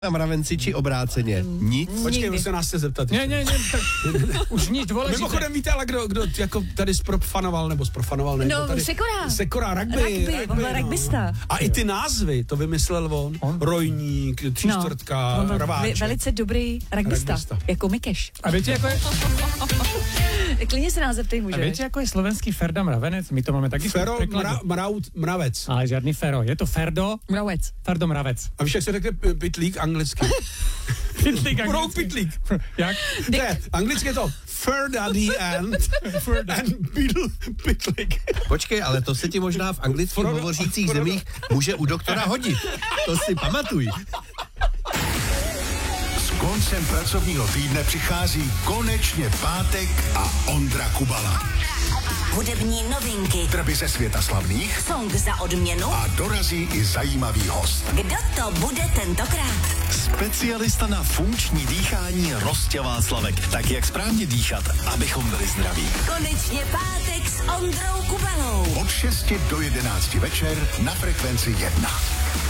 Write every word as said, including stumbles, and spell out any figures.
na mravenci či obráceně? Nic? Počkej, musím se nás chce zeptat. Ne, ne, ne, tak už nic dôležité. Mimochodem víte, ale kdo, kdo jako tady sprofanoval, nebo sprofanoval, ne? No, tady, Sekora. Sekora, rugby. Rugby, on byl rugbista. A i ty názvy, to vymyslel on. on? Rojník, tříčtvrtka, no, rváček. Velice dobrý rugbista, Rugbista. jako Mikeš. A víte, jako je... Klidně se nás zeptej, můžeš. A víte, jako je slovenský Ferda Mravenec? My to máme taky Fero, v překladu. mra, mraut, mravec. Ale žádný Fero, je to Ferdo. Mravec. Ferdo Mravec. A víš, jak se řekne pitlík anglicky? Pitlík anglicky. Brouk pitlík. Jak? Ne, anglicky je to Ferdaddy and, and Beetle pitlík. Počkej, ale to se ti možná v anglicky hovořících zemích může u doktora hodit. To si pamatuj. S koncem pracovního týdne přichází konečně pátek a Ondra Kubala. Hudební novinky, Trby ze světa slavných song za odměnu. a dorazí i zajímavý host. Kdo to bude tentokrát? Specialista na funkční dýchání Rostě Václavek. Tak jak správně dýchat, abychom byli zdraví. Konečně pátek s Ondrou Kubalou. Od šesti do jedenácti večer na Frekvenci jedna.